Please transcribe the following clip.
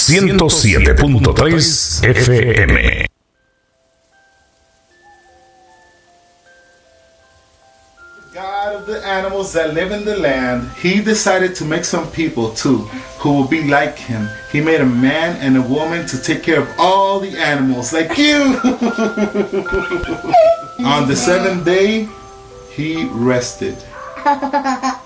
107.3 FM. God of the animals that live in the land, he decided to make some people too, who will be like him. He made a man and a woman to take care of all the animals, like you. On the seventh day, he rested.